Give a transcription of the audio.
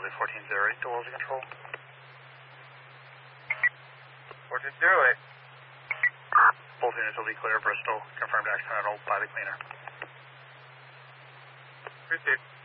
Charlie 1408 to Wilson Control. 1408. Both units will be clear. Bristol confirmed accidental by the cleaner. Received.